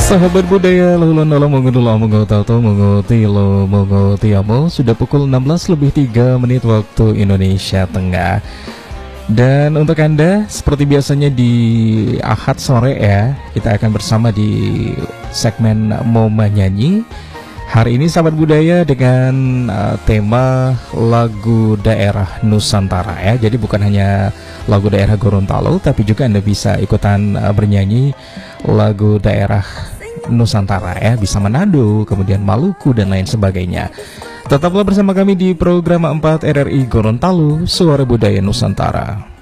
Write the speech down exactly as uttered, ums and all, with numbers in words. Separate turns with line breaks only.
Sahabat budaya lalu lalu mengudulah mengotato mengoti lo mengotiamo. Sudah pukul enam belas lebih tiga menit waktu Indonesia Tengah. Dan untuk Anda seperti biasanya di Ahad sore ya, kita akan bersama di segmen Momen Nyanyi. Hari ini sahabat budaya dengan uh, tema lagu daerah Nusantara ya. Jadi bukan hanya lagu daerah Gorontalo, tapi juga Anda bisa ikutan uh, bernyanyi lagu daerah Nusantara ya. Bisa Manado, kemudian Maluku dan lain sebagainya. Tetaplah bersama kami di program empat R R I Gorontalo, Suara Budaya Nusantara.